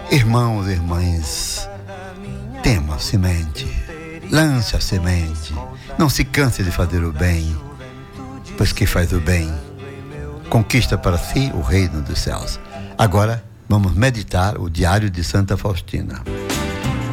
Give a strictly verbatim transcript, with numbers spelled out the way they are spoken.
Irmãos e irmãs, tema a semente, lance a semente, não se canse de fazer o bem, pois quem faz o bem conquista para si o reino dos céus. Agora vamos meditar o Diário de Santa Faustina.